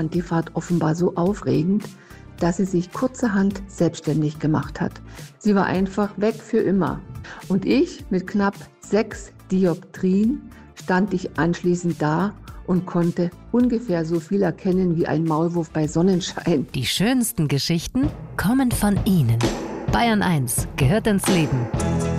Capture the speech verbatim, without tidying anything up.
fand die Fahrt offenbar so aufregend, dass sie sich kurzerhand selbstständig gemacht hat. Sie war einfach weg für immer. Und ich mit knapp sechs Dioptrien stand ich anschließend da und konnte ungefähr so viel erkennen wie ein Maulwurf bei Sonnenschein. Die schönsten Geschichten kommen von Ihnen. Bayern eins gehört ins Leben.